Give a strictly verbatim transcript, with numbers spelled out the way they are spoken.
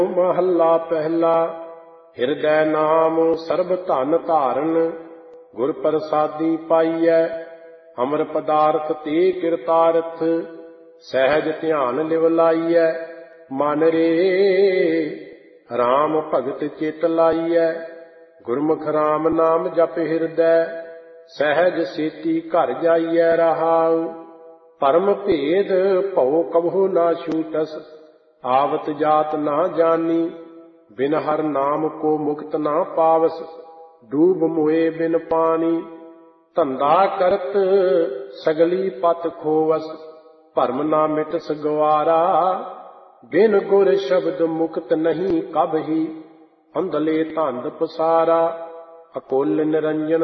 ਮਹੱਲਾ ਪਹਿਲਾ। ਹਿਰਦੈ ਨਾਮ ਸਰਬ ਧਨ ਧਾਰਨ, ਗੁਰ ਪ੍ਰਸਾਦੀ ਪਾਈਐ। ਅਮਰ ਪਦਾਰਥ ਤੇ ਕਿਰਤਾਰਥ, ਸਹਿਜ ਧਿਆਨ ਲਿਵ ਲਾਈਐ। ਮਨ ਰੇ ਰਾਮ ਭਗਤ ਚਿਤ ਲਾਈਐ, ਗੁਰਮੁਖ ਰਾਮ ਨਾਮ ਜਪ ਹਿਰਦੈ। ਸਹਿਜ ਸੇਤੀ ਘਰ ਜਾਈਐ ਰਹਾਉ, ਪਰਮ ਭੇਦ ਭਉ ਕਬਹੁ ਨਾ ਛੂਟਸ। ਆਵਤ ਜਾਤ ਨਾ ਜਾਨੀ, ਬਿਨ ਹਰ ਨਾਮ ਕੋ ਮੁਕਤ ਨਾ ਪਾਵਸ। ਡੂਬ ਮੁਏ ਬਿਨ ਪਾਣੀ, ਧੰਦਾ ਕਰਤ ਸਗਲੀ ਪਤ ਖੋਵਸ। ਭਰਮ ਨਾ ਮਿਟਸ ਗਵਾਰਾ, ਬਿਨ ਗੁਰ ਸ਼ਬਦ ਮੁਕਤ ਨਹੀਂ ਕਬਹੀ। ਅੰਧਲੇ ਧੰਦ ਪਸਾਰਾ, ਅਕੁਲ ਨਿਰੰਜਨ